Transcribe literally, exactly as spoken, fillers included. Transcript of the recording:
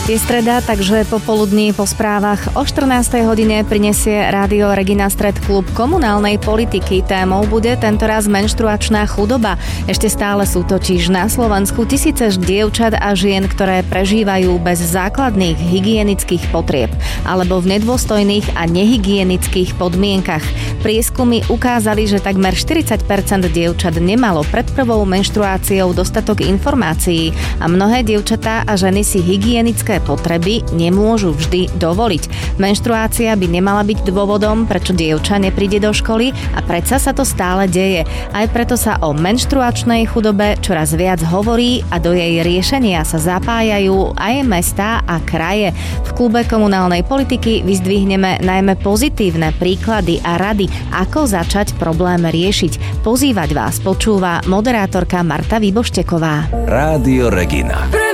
Je streda, takže popoludní po správach o štrnástej hodine prinesie Rádio Regina Stred klub komunálnej politiky. Témou bude tentoraz menštruačná chudoba. Ešte stále sú totiž na Slovensku tisíce dievčat a žien, ktoré prežívajú bez základných hygienických potrieb alebo v nedôstojných a nehygienických podmienkach. Prieskumy ukázali, že takmer štyridsať percent dievčat nemalo pred prvou menštruáciou dostatok informácií a mnohé dievčatá a ženy si hygienické potreby nemôžu vždy dovoliť. Menštruácia by nemala byť dôvodom, prečo dievča nepríde do školy a predsa sa to stále deje. Aj preto sa o menštruačnej chudobe čoraz viac hovorí a do jej riešenia sa zapájajú aj mestá a kraje. V klube komunálnej politiky vyzdvihneme najmä pozitívne príklady a rady, ako začať problém riešiť. Pozývať vás počúva moderátorka Marta Výbošteková. Rádio Regina.